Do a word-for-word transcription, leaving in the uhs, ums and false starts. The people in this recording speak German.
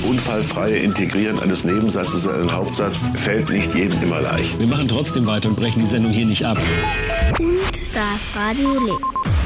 unfallfreie Integrieren eines Nebensatzes in einen Hauptsatz fällt nicht jedem immer leicht. Wir machen trotzdem weiter und brechen die Sendung hier nicht ab. Und das Radio lebt.